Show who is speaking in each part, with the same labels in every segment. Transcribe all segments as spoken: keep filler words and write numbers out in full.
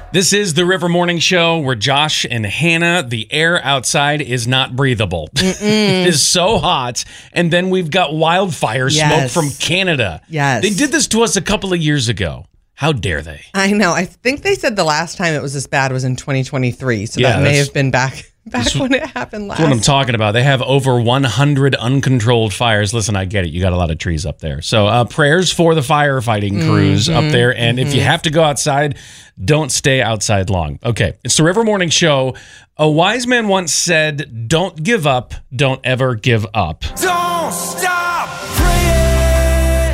Speaker 1: This is the River Morning Show where Josh and Hannah, the air outside is not breathable. It is so hot. And then we've got wildfire
Speaker 2: Yes.
Speaker 1: smoke from Canada.
Speaker 2: Yes.
Speaker 1: They did this to us a couple of years ago. How dare they?
Speaker 2: I know. I think they said the last time it was this bad was in twenty twenty-three. So
Speaker 1: Yeah,
Speaker 2: that may
Speaker 1: that's-
Speaker 2: have been back back when it happened last.
Speaker 1: That's what I'm talking about. They have over one hundred uncontrolled fires. Listen, I get it. You got a lot of trees up there. So uh, prayers for the firefighting crews
Speaker 2: Mm-hmm.
Speaker 1: up there. And if you have to go outside, don't stay outside long. Okay. It's the River Morning Show. A wise man once said, don't give up. Don't ever give up.
Speaker 3: Don't stop praying.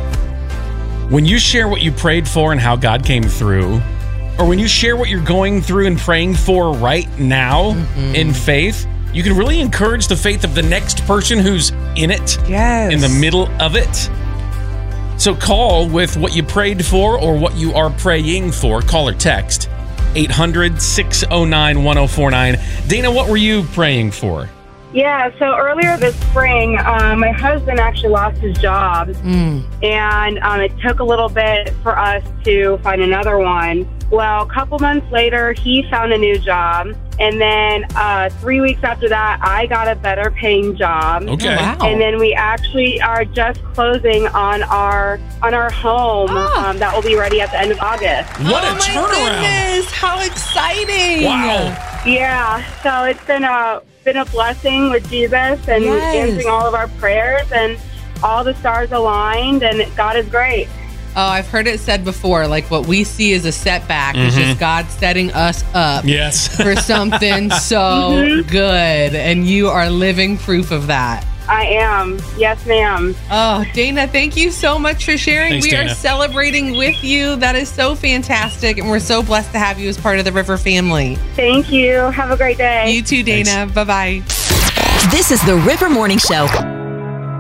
Speaker 1: When you share what you prayed for and how God came through, or when you share what you're going through and praying for right now in faith, you can really encourage the faith of the next person who's in it,
Speaker 2: Yes.
Speaker 1: in the middle of it. So call with what you prayed for or what you are praying for. Call or text eight hundred, six oh nine, one oh four nine. Dana, what were you praying for?
Speaker 4: Yeah, so earlier this spring, um, my husband actually lost his job, and um, it took a little bit for us to find another one. Well, a couple months later, he found a new job, and then uh, three weeks after that, I got a better paying job.
Speaker 1: Okay.
Speaker 2: Wow.
Speaker 4: And then we actually are just closing on our on our home
Speaker 2: Oh.
Speaker 4: um, that will be ready at the end of August.
Speaker 1: What
Speaker 2: oh
Speaker 1: a
Speaker 2: my
Speaker 1: turnaround.
Speaker 2: Goodness, how exciting.
Speaker 1: Wow.
Speaker 4: Yeah, so it's been a been a blessing with Jesus and
Speaker 2: Yes.
Speaker 4: answering all of our prayers, and all the stars aligned, and God is great.
Speaker 5: Oh, I've heard it said before, like what we see as a setback is just God setting us up
Speaker 1: Yes.
Speaker 5: for something so good. And you are living proof of that.
Speaker 4: I am. Yes, ma'am.
Speaker 5: Oh, Dana, thank you so much for sharing.
Speaker 1: Thanks,
Speaker 5: we
Speaker 1: Dana.
Speaker 5: are celebrating with you. That is so fantastic. And we're so blessed to have you as part of the River family.
Speaker 4: Thank you. Have a great day.
Speaker 5: You too, Dana. Bye-bye.
Speaker 6: This is the River Morning Show.